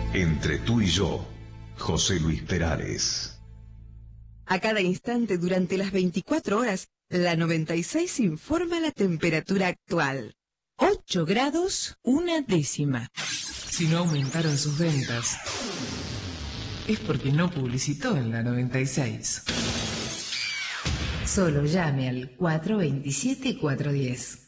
Entre tú y yo, José Luis Perales. A cada instante durante las 24 horas, la 96 informa la temperatura actual. 8 grados, 1/10. Si no aumentaron sus ventas, es porque no publicitó en la 96. Solo llame al 427-410.